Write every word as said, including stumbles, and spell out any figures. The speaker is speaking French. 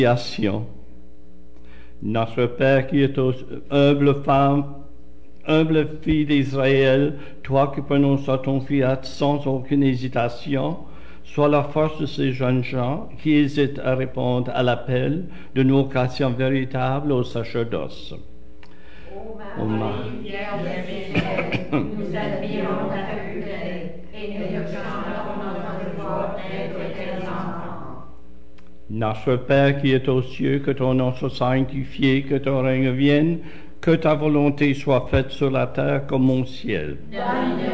Notre Père qui est aux humbles femmes, humble fille d'Israël, toi qui prononces ton fiat sans aucune hésitation, sois la force de ces jeunes gens qui hésitent à répondre à l'appel de nos vocations véritables au sacerdoce. Ô Marie, Vierge, nous admirons ta pureté et nous chantons notre joie d'être tes enfants. Notre Père qui est aux cieux, que ton nom soit sanctifié, que ton règne vienne, que ta volonté soit faite sur la terre comme au ciel. Donne-nous